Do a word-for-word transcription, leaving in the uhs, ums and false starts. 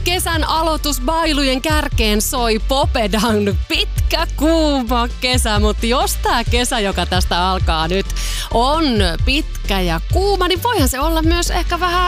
Kesän aloitusbailujen kärkeen soi Popedan pitkä kuuma kesä, mutta jos tää kesä, joka tästä alkaa nyt, on pitkä ja kuuma, niin voihan se olla myös ehkä vähän